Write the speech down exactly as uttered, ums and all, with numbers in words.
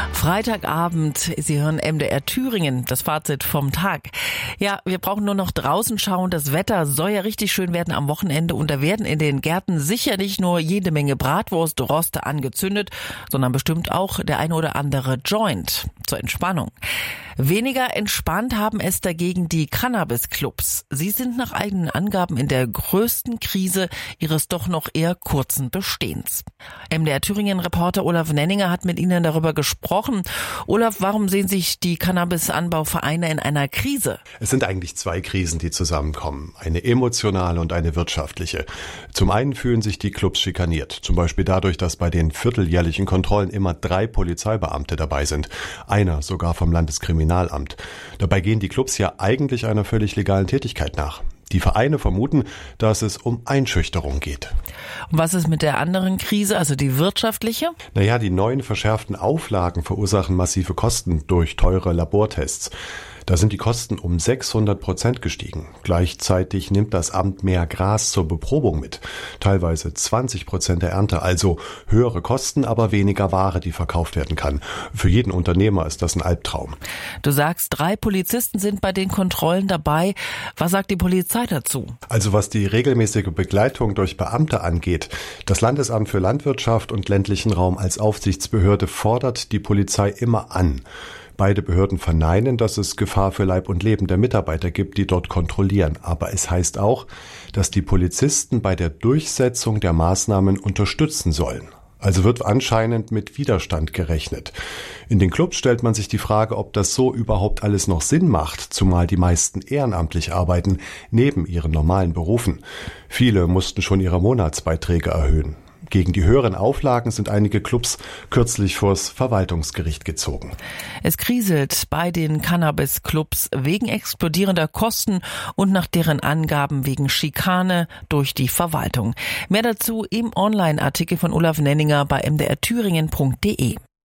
Freitagabend, Sie hören M D R Thüringen, das Fazit vom Tag. Ja, wir brauchen nur noch draußen schauen. Das Wetter soll ja richtig schön werden am Wochenende und da werden in den Gärten sicher nicht nur jede Menge Bratwurst, Roste angezündet, sondern bestimmt auch der eine oder andere Joint zur Entspannung. Weniger entspannt haben es dagegen die Cannabis-Clubs. Sie sind nach eigenen Angaben in der größten Krise ihres doch noch eher kurzen Bestehens. M D R Thüringen-Reporter Olaf Nenninger hat mit Ihnen darüber gesprochen. Olaf, warum sehen sich die Cannabis-Anbauvereine in einer Krise? Es sind eigentlich zwei Krisen, die zusammenkommen. Eine emotionale und eine wirtschaftliche. Zum einen fühlen sich die Clubs schikaniert. Zum Beispiel dadurch, dass bei den vierteljährlichen Kontrollen immer drei Polizeibeamte dabei sind. Einer sogar vom Landeskriminalamt. Dabei gehen die Clubs ja eigentlich einer völlig legalen Tätigkeit nach. Die Vereine vermuten, dass es um Einschüchterung geht. Und was ist mit der anderen Krise, also die wirtschaftliche? Naja, die neuen verschärften Auflagen verursachen massive Kosten durch teure Labortests. Da sind die Kosten um sechshundert Prozent gestiegen. Gleichzeitig nimmt das Amt mehr Gras zur Beprobung mit. Teilweise zwanzig Prozent der Ernte, also höhere Kosten, aber weniger Ware, die verkauft werden kann. Für jeden Unternehmer ist das ein Albtraum. Du sagst, drei Polizisten sind bei den Kontrollen dabei. Was sagt die Polizei dazu? Also was die regelmäßige Begleitung durch Beamte angeht, das Landesamt für Landwirtschaft und ländlichen Raum als Aufsichtsbehörde fordert die Polizei immer an. Beide Behörden verneinen, dass es Gefahr für Leib und Leben der Mitarbeiter gibt, die dort kontrollieren. Aber es heißt auch, dass die Polizisten bei der Durchsetzung der Maßnahmen unterstützen sollen. Also wird anscheinend mit Widerstand gerechnet. In den Clubs stellt man sich die Frage, ob das so überhaupt alles noch Sinn macht, zumal die meisten ehrenamtlich arbeiten, neben ihren normalen Berufen. Viele mussten schon ihre Monatsbeiträge erhöhen. Gegen die höheren Auflagen sind einige Clubs kürzlich vors Verwaltungsgericht gezogen. Es kriselt bei den Cannabis-Clubs wegen explodierender Kosten und nach deren Angaben wegen Schikane durch die Verwaltung. Mehr dazu im Online-Artikel von Olaf Nenninger bei m d r thüringen punkt d e.